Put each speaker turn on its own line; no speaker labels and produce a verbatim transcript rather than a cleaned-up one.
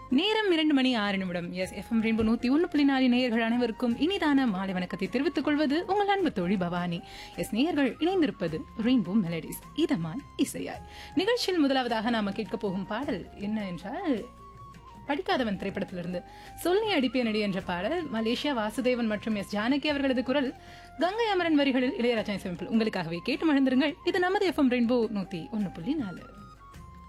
நேரம் இரண்டு மணி ஆறு நிமிடம். எஸ் எஃப்எம் ரெயின்போ நூத்தி ஒன்னு புள்ளி நாலு நேயர்கள் அனைவருக்கும் இனிதான மாலை வணக்கத்தை தெரிவித்துக் கொள்வது உங்கள் அன்பு தோழி பவானி. எஸ் நேயர்கள் இணைந்திருப்பது ரெயின்போ மெலடிஸ் இதமாய் இசையாய். நிகழ்ச்சியில் முதலாவதாக நாம கேட்க போகும் பாடல் என்ன என்றால், படிக்காதவன் திரைப்படத்திலிருந்து சொல்லி அடிப்பேனடி என்ற பாடல். மலேசியா வாசுதேவன் மற்றும் எஸ் ஜானகி அவர்களது குரல், கங்கை அமரன் வரிகளில் இளையராஜா இசையமைப்பில் உங்களுக்காகவே கேட்டு மகிழ்ந்திருங்கள். இது நமது எஃப்எம் ரெயின்போ நூத்தி ஒன்னு புள்ளி நாலு.